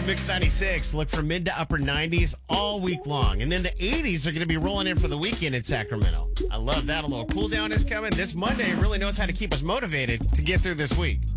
on Mix 96. Look for mid to upper 90s all week long. And then the 80s are going to be rolling in for the weekend in Sacramento. I love that. A little cool down is coming. This Monday really knows how to keep us motivated to get through this week.